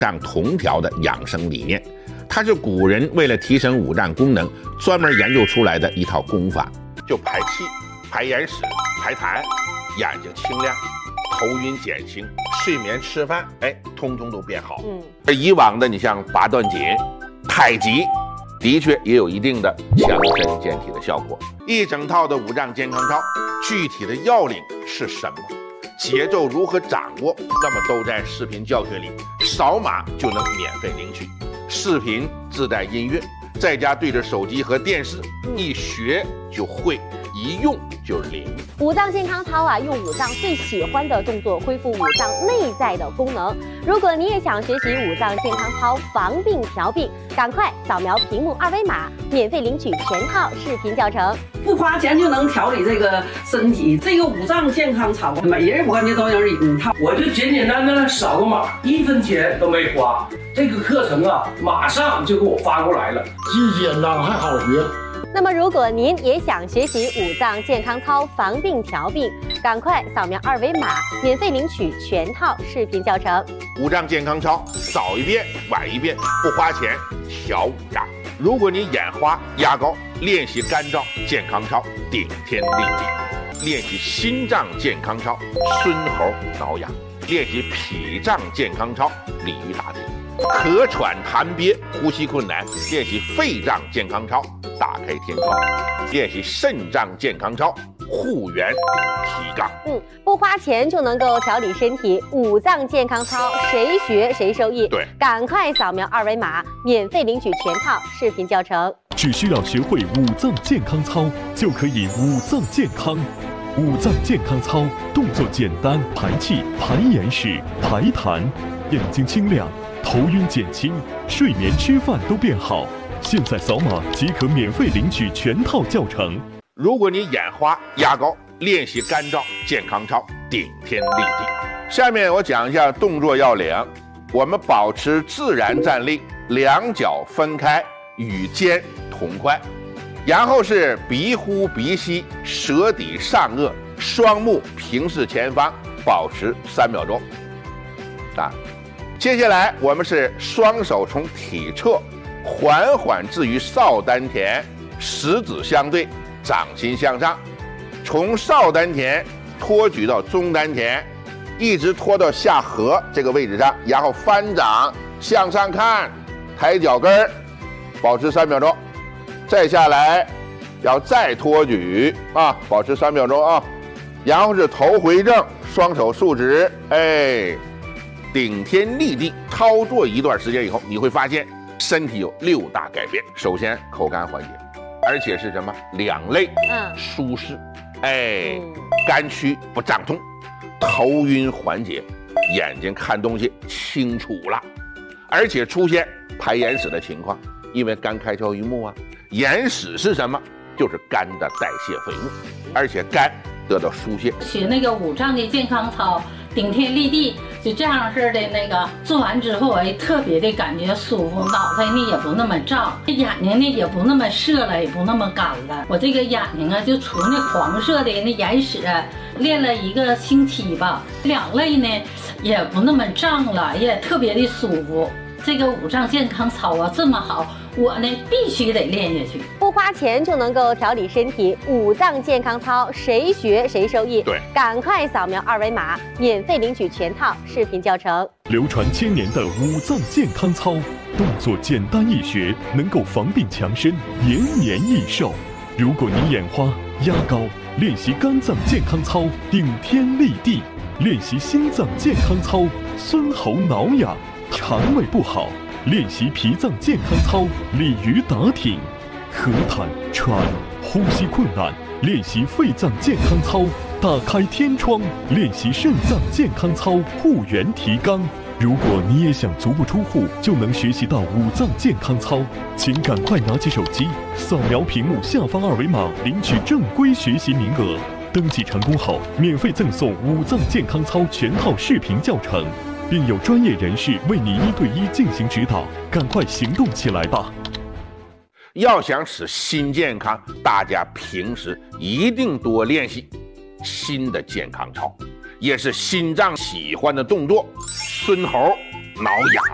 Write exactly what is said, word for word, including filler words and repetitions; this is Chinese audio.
脏同调的养生理念，它是古人为了提升五脏功能专门研究出来的一套功法，就排气、排眼屎、排痰，眼睛清亮，头晕减轻，睡眠吃饭，哎，通通都变好。嗯，而以往的你像八段锦、太极，的确也有一定的强身健体的效果。一整套的五脏健康操，具体的要领是什么？节奏如何掌握？那么都在视频教学里，扫码就能免费领取。视频自带音乐，在家对着手机和电视，一学就会，一用就灵。 五脏健康操啊，用五脏最喜欢的动作恢复五脏内在的功能。如果你也想学习五脏健康操防病调病，赶快扫描屏幕二维码，免费领取全套视频教程。 不花钱就能调理这个身体，这个五脏健康操，每人我感觉都有一套。 我就简简单单的扫个码，一分钱都没花。这个课程啊，马上就给我发过来了， 既简单还好学。 那么，如果您也想学习五脏健康操防病调病，赶快扫描二维码，免费领取全套视频教程。 五脏健康操，早一遍晚一遍，不花钱调五脏。如果你眼花压高，练习肝脏健康操，顶天立地；练习心脏健康操，孙猴挠痒；练习脾脏健康操，鲤鱼打挺；咳喘痰憋，呼吸困难，练习肺脏健康操，打开天窗；练习肾脏健康操，护元提杠。 嗯，不花钱就能够调理身体，五脏健康操谁学谁受益。 对， 赶快扫描二维码，免费领取全套视频教程。 只需要学会五脏健康操，就可以五脏健康。五脏健康操动作简单，排气、排眼屎、排痰，眼睛清亮，头晕减轻，睡眠吃饭都变好。现在扫码即可免费领取全套教程。 如果你眼花压高，练习肝脏健康操，顶天立地。下面我讲一下动作要领。我们保持自然站立，两脚分开，与肩同宽，然后是鼻呼鼻吸，舌抵上颚，双目平视前方，保持三秒钟。啊，接下来我们是双手从体侧缓缓置于少丹田，食指相对，掌心向上，从少丹田托举到中丹田，一直拖到下颌这个位置上，然后翻掌向上看，抬脚跟儿，保持三秒钟。再下来要再托举啊，保持三秒钟啊，然后是头回正，双手竖直，哎，顶天立地。操作一段时间以后，你会发现身体有六大改变。首先口干缓解，而且是什么？两肋嗯舒适，哎，嗯、肝区不胀痛，头晕缓解，眼睛看东西清楚了，而且出现排眼屎的情况，因为肝开窍于目啊。眼屎是什么？就是肝的代谢废物，而且肝得到疏泄。 学那个五脏的健康操，顶天立地，就这样式的那个做完之后，哎，特别的感觉舒服，脑袋呢也不那么胀，眼睛呢也不那么涩了，也不那么干了。我这个眼睛啊，就除那黄色的那眼屎，练了一个星期吧，两肋呢也不那么胀了，也特别的舒服。这个五脏健康操啊这么好，我呢必须得练下去。 不花钱就能够调理身体，五脏健康操谁学谁受益。 对， 赶快扫描二维码，免费领取全套视频教程。 流传千年的五脏健康操，动作简单易学，能够防病强身，延年益寿。如果你眼花压高，练习肝脏健康操，顶天立地；练习心脏健康操，孙猴挠痒。肠胃不好，练习脾脏健康操，鲤鱼打挺；咳痰喘，呼吸困难，练习肺脏健康操，打开天窗；练习肾脏健康操，护元提肛。如果你也想足不出户就能学习到五脏健康操，请赶快拿起手机，扫描屏幕下方二维码，领取正规学习名额。登记成功后，免费赠送五脏健康操全套视频教程。并有专业人士为你一对一进行指导，赶快行动起来吧！ 要想使心健康，大家平时一定多练习心的健康操，也是心脏喜欢的动作——孙猴挠痒。